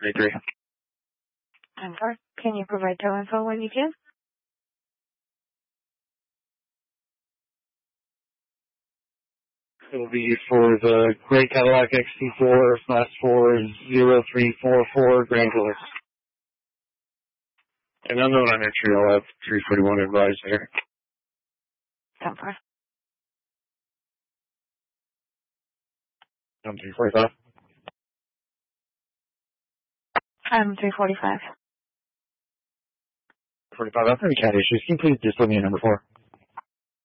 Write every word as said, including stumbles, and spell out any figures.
thirty-three. ten four. Can you provide tow info when you can? It'll be for the gray Cadillac X T four, class four, zero three four four, Grand Killer. And unknown on entry, I'll have three forty-one advised there. ten four. I'm three forty-five. I'm three forty-five. forty-five, I'm having cat issues. Can you please just let me a number four?